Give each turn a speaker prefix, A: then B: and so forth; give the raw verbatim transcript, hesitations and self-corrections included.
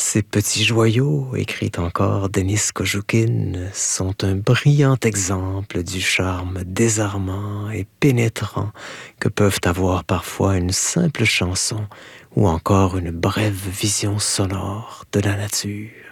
A: Ces petits joyaux, écrit encore Denis Kojoukin, sont un brillant exemple du charme désarmant et pénétrant que peuvent avoir parfois une simple chanson ou encore une brève vision sonore de la nature.